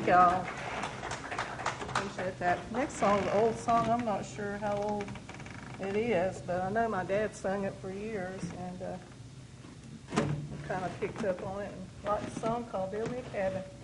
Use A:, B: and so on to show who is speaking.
A: y'all. Appreciate that. Next song is an old song. I'm not sure how old it is, but I know my dad sung it for years, and I kind of picked up on it and liked the song called Build Me a Cabin.